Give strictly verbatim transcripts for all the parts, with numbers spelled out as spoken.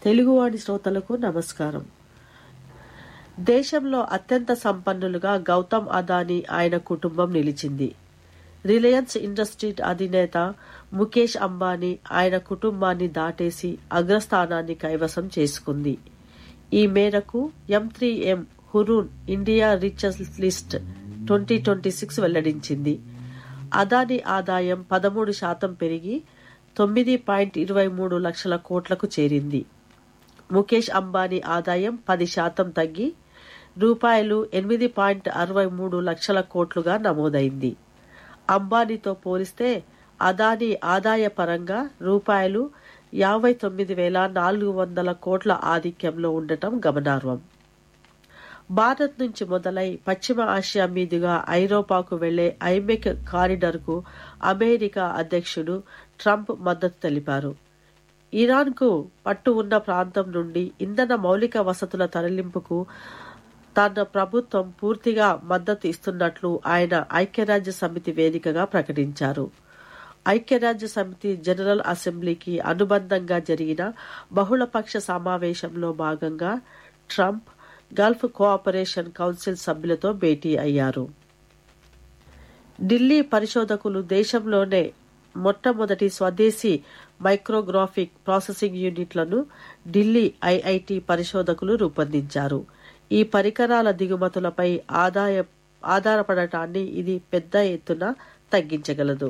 తెలుగువాణి శ్రోతలకు నమస్కారం. దేశంలో అత్యంత సంపన్నులుగా గౌతమ్ అదానీ ఆయన కుటుంబం నిలిచింది. రిలయన్స్ ఇండస్ట్రీస్ అధినేత ముఖేష్ అంబానీ ఆయన కుటుంబాన్ని దాటేసి అగ్రస్థానాన్ని కైవసం చేసుకుంది. ఈ మేరకు ఎం త్రీ ఎం Hurun India richest list twenty twenty six వెల్లడించింది. అదానీ ఆదాయం పదమూడు శాతం పెరిగి తొమ్మిది పాయింట్ ఇరవై మూడు లక్షల కోట్లకు చేరింది. ముఖేష్ అంబానీ ఆదాయం పది శాతం తగ్గి రూపాయలు ఎనిమిది పాయింట్ అరవై మూడు లక్షల కోట్లుగా నమోదైంది. అంబానీతో పోలిస్తే అదానీ ఆదాయ పరంగా రూపాయలు యాభై తొమ్మిది వేల నాలుగు వందల కోట్ల ఆధిక్యంలో ఉండటం గమనార్హం. భారత్ నుంచి మొదలై పశ్చిమ ఆసియా మీదుగా ఐరోపాకు వెళ్లే ఐమెక్ కారిడార్కు అమెరికా అధ్యక్షుడు ట్రంప్ మద్దతు తెలిపారు. ఇరాన్కు పట్టు ఉన్న ప్రాంతం నుండి ఇంధన మౌలిక వసతుల తరలింపుకు తన ప్రభుత్వం పూర్తిగా మద్దతు ఇస్తున్నట్లు ఆయన ఐక్యరాజ్య సమితి వేదికగా ప్రకటించారు. ఐక్యరాజ్య సమితి జనరల్ అసెంబ్లీకి అనుబంధంగా జరిగిన బహుళపక్ష సమావేశంలో భాగంగా ట్రంప్ గల్ఫ్ కోఆపరేషన్ కౌన్సిల్ సభ్యులతో భేటీ అయ్యారు. ఢిల్లీ పరిశోధకులు దేశంలోనే మొట్టమొదటి స్వదేశీ మైక్రోగ్రాఫిక్ ప్రాసెసింగ్ యూనిట్లను ఢిల్లీ ఐఐటి పరిశోధకులు రూపొందించారు. ఈ పరికరాల దిగుమతులపై ఆదాయ ఆధారపడటాన్ని ఇది పెద్ద ఎత్తున తగ్గించగలదు.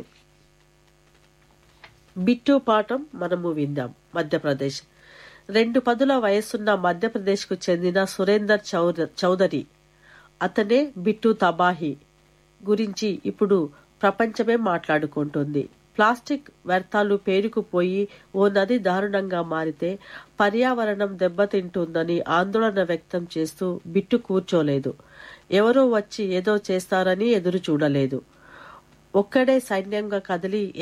బిట్టు పాఠం మనము విందాం. మధ్యప్రదేశ్ రెండు పదుల వయస్సున్న మధ్యప్రదేశ్కు చెందిన సురేందర్ చౌదరి అతనే బిట్టు తబాహి గురించి ఇప్పుడు ప్రపంచమే మాట్లాడుకుంటుంది. ప్లాస్టిక్ వ్యర్థాలు పేరుకుపోయి ఓ నది దారుణంగా మారితే పర్యావరణం దెబ్బతింటుందని ఆందోళన వ్యక్తం చేస్తూ బిట్టు కూర్చోలేదు. ఎవరో వచ్చి ఏదో చేస్తారని ఎదురు చూడలేదు. ఒక్కడే సైన్యంగా కదిలి